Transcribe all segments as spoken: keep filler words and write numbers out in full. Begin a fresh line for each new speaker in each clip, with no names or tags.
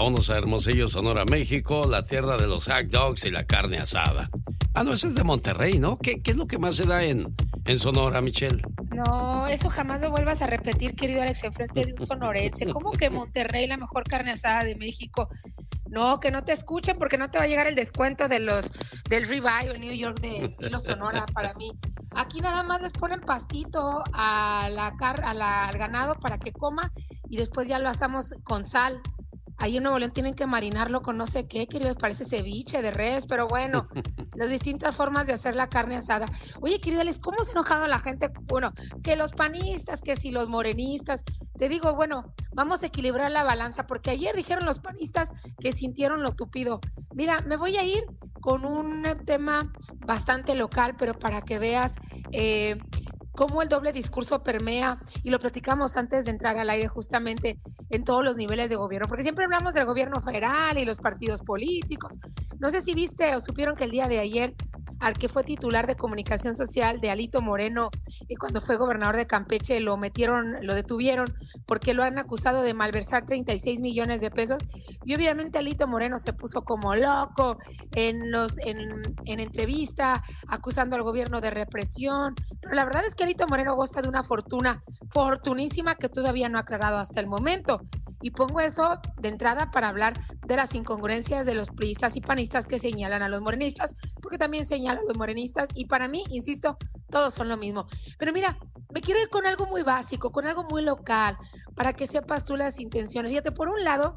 Vámonos a Hermosillo, Sonora, México, la tierra de los hot dogs y la carne asada. Ah, no, ese es de Monterrey, ¿no? ¿Qué, qué es lo que más se da en, en Sonora, Michelle?
No, eso jamás lo vuelvas a repetir, querido Alex, enfrente de un sonorense. ¿Cómo que Monterrey, la mejor carne asada de México? No, que no te escuchen porque no te va a llegar el descuento de los del ribeye o el New York de estilo Sonora para mí. Aquí nada más les ponen pastito a la car a la, al ganado para que coma y después ya lo hacemos con sal. Ahí en Nuevo León tienen que marinarlo con no sé qué, queridos, parece ceviche de res, pero bueno, las distintas formas de hacer la carne asada. Oye, querida Alex, ¿cómo se ha enojado la gente? Bueno, que los panistas, que si los morenistas. Te digo, bueno, vamos a equilibrar la balanza, porque ayer dijeron los panistas que sintieron lo tupido. Mira, me voy a ir con un tema bastante local, pero para que veas eh, cómo el doble discurso permea, y lo platicamos antes de entrar al aire justamente en todos los niveles de gobierno, porque siempre hablamos del gobierno federal y los partidos políticos. No sé si viste o supieron que el día de ayer al que fue titular de comunicación social de Alito Moreno y cuando fue gobernador de Campeche lo metieron, lo detuvieron porque lo han acusado de malversar treinta y seis millones de pesos y obviamente Alito Moreno se puso como loco en los en, en entrevista acusando al gobierno de represión, pero la verdad es que Alito Moreno goza de una fortuna fortunísima que todavía no ha aclarado hasta el momento. Y pongo eso de entrada para hablar de las incongruencias de los priistas y panistas que señalan a los morenistas, porque también señalan a los morenistas, y para mí, insisto, todos son lo mismo. Pero mira, me quiero ir con algo muy básico, con algo muy local, para que sepas tú las intenciones. Fíjate, por un lado,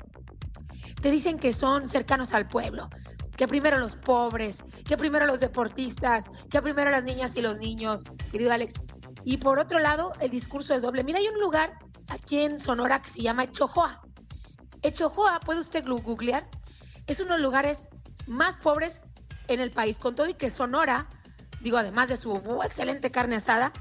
te dicen que son cercanos al pueblo, que primero los pobres, que primero los deportistas, que primero las niñas y los niños, querido Alex. Y por otro lado, el discurso es doble. Mira, hay un lugar aquí en Sonora que se llama Echojoa. Echojoa, puede usted googlear, es uno de los lugares más pobres en el país, con todo y que Sonora, digo, además de su excelente carne asada,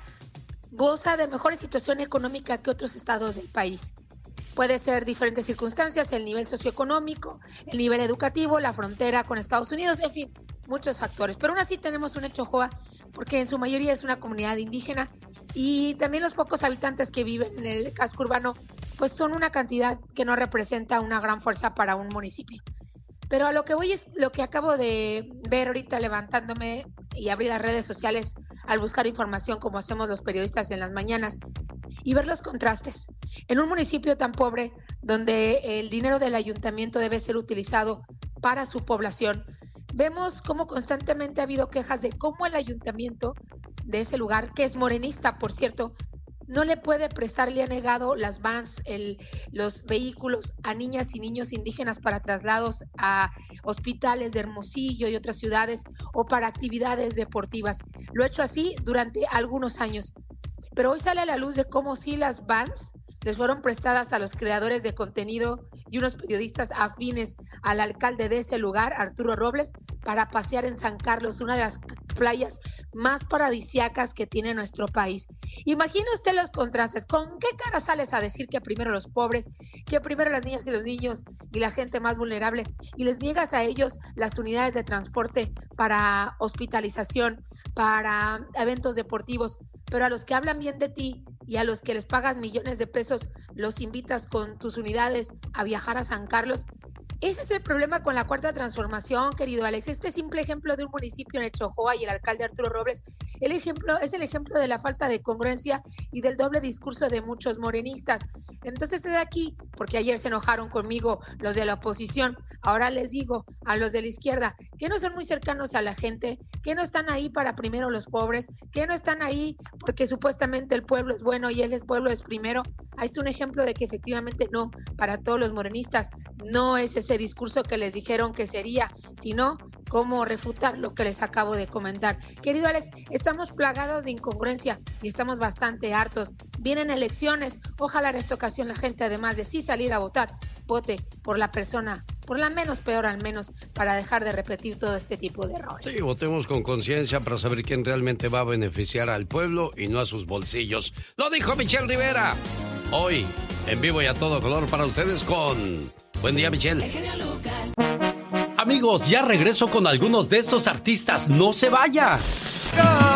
goza de mejor situación económica que otros estados del país. Puede ser diferentes circunstancias, el nivel socioeconómico, el nivel educativo, la frontera con Estados Unidos, en fin, muchos factores. Pero aún así tenemos un Echojoa, porque en su mayoría es una comunidad indígena y también los pocos habitantes que viven en el casco urbano, pues son una cantidad que no representa una gran fuerza para un municipio. Pero a lo que voy es lo que acabo de ver ahorita levantándome y abrir las redes sociales al buscar información como hacemos los periodistas en las mañanas y ver los contrastes. En un municipio tan pobre donde el dinero del ayuntamiento debe ser utilizado para su población, vemos cómo constantemente ha habido quejas de cómo el ayuntamiento de ese lugar, que es morenista, por cierto, no le puede prestar, le ha negado las vans, el, los vehículos a niñas y niños indígenas para traslados a hospitales de Hermosillo y otras ciudades o para actividades deportivas. Lo ha hecho así durante algunos años. Pero hoy sale a la luz de cómo sí las vans les fueron prestadas a los creadores de contenido y unos periodistas afines al alcalde de ese lugar, Arturo Robles, para pasear en San Carlos, una de las playas más paradisíacas que tiene nuestro país. Imagine usted los contrastes. ¿Con qué cara sales a decir que primero los pobres, que primero las niñas y los niños y la gente más vulnerable, y les niegas a ellos las unidades de transporte para hospitalización, para eventos deportivos, pero a los que hablan bien de ti y a los que les pagas millones de pesos los invitas con tus unidades a viajar a San Carlos? Ese es el problema con la Cuarta Transformación, querido Alex. Este simple ejemplo de un municipio en Echojoa y el alcalde Arturo Robles, el ejemplo es el ejemplo de la falta de congruencia y del doble discurso de muchos morenistas. Entonces es de aquí, porque ayer se enojaron conmigo los de la oposición, ahora les digo a los de la izquierda que no son muy cercanos a la gente, que no están ahí para primero los pobres, que no están ahí porque supuestamente el pueblo es bueno y el pueblo es primero. Ahí es un ejemplo de que efectivamente no, para todos los morenistas no es ese discurso que les dijeron que sería, sino cómo refutar lo que les acabo de comentar. Querido Alex, estamos plagados de incongruencia y estamos bastante hartos. Vienen elecciones, ojalá en esta ocasión la gente, además de sí salir a votar, vote por la persona, por la menos peor al menos, para dejar de repetir todo este tipo de errores.
Sí, votemos con conciencia para saber quién realmente va a beneficiar al pueblo y no a sus bolsillos. Lo dijo Michelle Rivera. Hoy, en vivo y a todo color para ustedes con... Buen día, Michelle.
Amigos, ya regreso con algunos de estos artistas. ¡No se vaya!